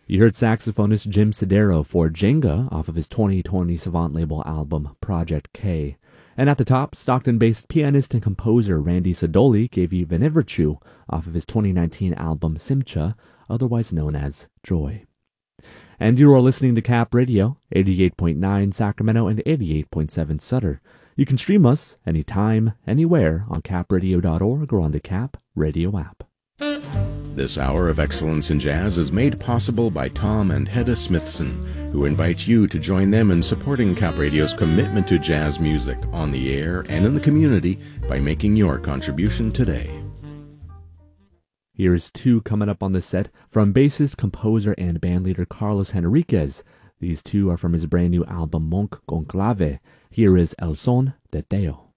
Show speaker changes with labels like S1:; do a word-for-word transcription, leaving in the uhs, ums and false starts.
S1: You heard saxophonist Jim Sedero for Jenga off of his twenty twenty Savant label album Project K. And at the top, Stockton-based pianist and composer Randy Sidoli gave you Veneverchu off of his twenty nineteen album Simcha, otherwise known as Joy. And you are listening to Cap Radio, eighty-eight point nine Sacramento and eighty-eight point seven Sutter. You can stream us anytime, anywhere on cap radio dot org or on the Cap Radio app.
S2: This hour of Excellence in Jazz is made possible by Tom and Hedda Smithson, who invite you to join them in supporting Cap Radio's commitment to jazz music on the air and in the community by making your contribution today.
S1: Here's two coming up on the set from bassist, composer, and bandleader Carlos Henriquez. These two are from his brand new album Monk Conclave. Here is El Son de Teo.